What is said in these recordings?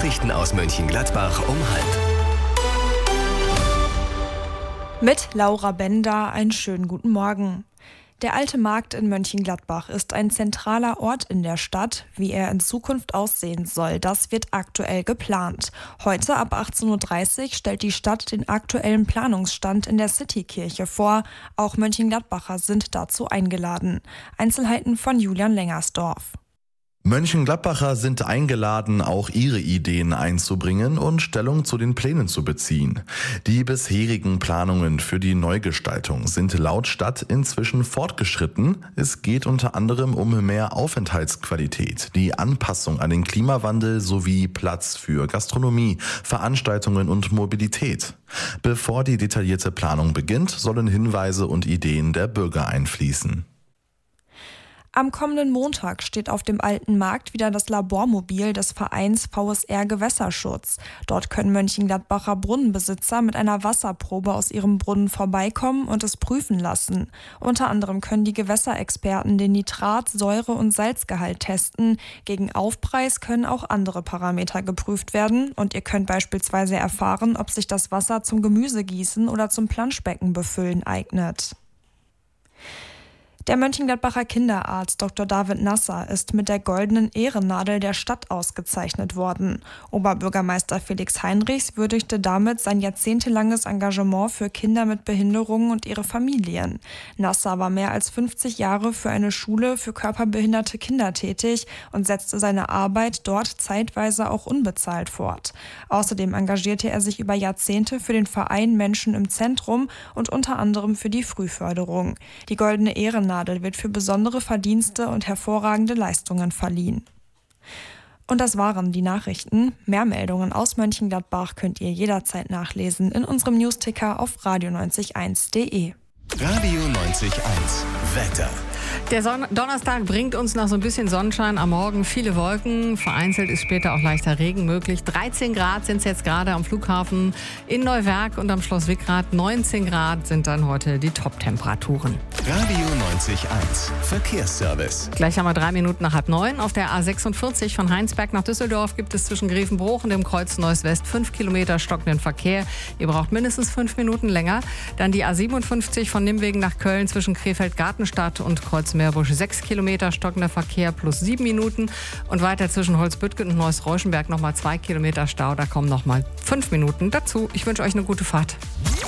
Nachrichten aus Mönchengladbach um 12:30. Mit Laura Bender einen schönen guten Morgen. Der Alte Markt in Mönchengladbach ist ein zentraler Ort in der Stadt. Wie er in Zukunft aussehen soll, das wird aktuell geplant. Heute ab 18:30 Uhr stellt die Stadt den aktuellen Planungsstand in der Citykirche vor. Auch Mönchengladbacher sind dazu eingeladen. Einzelheiten von Julian Lengersdorf. Mönchengladbacher sind eingeladen, auch ihre Ideen einzubringen und Stellung zu den Plänen zu beziehen. Die bisherigen Planungen für die Neugestaltung sind laut Stadt inzwischen fortgeschritten. Es geht unter anderem um mehr Aufenthaltsqualität, die Anpassung an den Klimawandel sowie Platz für Gastronomie, Veranstaltungen und Mobilität. Bevor die detaillierte Planung beginnt, sollen Hinweise und Ideen der Bürger einfließen. Am kommenden Montag steht auf dem Alten Markt wieder das Labormobil des Vereins VSR Gewässerschutz. Dort können Mönchengladbacher Brunnenbesitzer mit einer Wasserprobe aus ihrem Brunnen vorbeikommen und es prüfen lassen. Unter anderem können die Gewässerexperten den Nitrat-, Säure- und Salzgehalt testen. Gegen Aufpreis können auch andere Parameter geprüft werden und ihr könnt beispielsweise erfahren, ob sich das Wasser zum Gemüsegießen oder zum Planschbecken befüllen eignet. Der Mönchengladbacher Kinderarzt Dr. David Nasser ist mit der Goldenen Ehrennadel der Stadt ausgezeichnet worden. Oberbürgermeister Felix Heinrichs würdigte damit sein jahrzehntelanges Engagement für Kinder mit Behinderungen und ihre Familien. Nasser war mehr als 50 Jahre für eine Schule für körperbehinderte Kinder tätig und setzte seine Arbeit dort zeitweise auch unbezahlt fort. Außerdem engagierte er sich über Jahrzehnte für den Verein Menschen im Zentrum und unter anderem für die Frühförderung. Die Goldene Ehrennadel wird für besondere Verdienste und hervorragende Leistungen verliehen. Und das waren die Nachrichten. Mehr Meldungen aus Mönchengladbach könnt ihr jederzeit nachlesen in unserem Newsticker auf radio901.de. Radio 90.1 Wetter. Der Donnerstag bringt uns noch so ein bisschen Sonnenschein, am Morgen viele Wolken, vereinzelt ist später auch leichter Regen möglich. 13 Grad sind es jetzt gerade am Flughafen in Neuwerk und am Schloss Wickrath. 19 Grad sind dann heute die Top-Temperaturen. Radio 90.1 Verkehrsservice. Gleich haben wir 3 Minuten nach 8:30. Auf der A46 von Heinsberg nach Düsseldorf gibt es zwischen Grevenbruch und dem Kreuz Neuss West 5 Kilometer stockenden Verkehr. Ihr braucht mindestens 5 Minuten länger. Dann die A57 von Nimwegen nach Köln zwischen Krefeld-Gartenstadt und Kreuz-Meerbusch 6 Kilometer stockender Verkehr plus 7 Minuten. Und weiter zwischen Holzbüttgen und Neuss-Reuschenberg nochmal 2 Kilometer Stau. Da kommen nochmal 5 Minuten dazu. Ich wünsche euch eine gute Fahrt.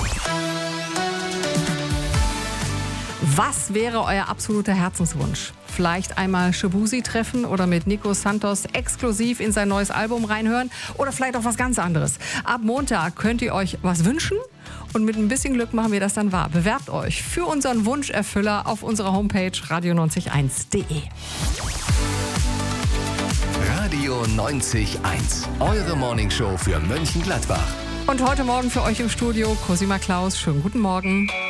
Was wäre euer absoluter Herzenswunsch? Vielleicht einmal Shabuzi treffen oder mit Nico Santos exklusiv in sein neues Album reinhören? Oder vielleicht auch was ganz anderes. Ab Montag könnt ihr euch was wünschen und mit ein bisschen Glück machen wir das dann wahr. Bewerbt euch für unseren Wunscherfüller auf unserer Homepage radio901.de. Radio 90.1, eure Morningshow für Mönchengladbach. Und heute Morgen für euch im Studio Cosima Klaus. Schönen guten Morgen.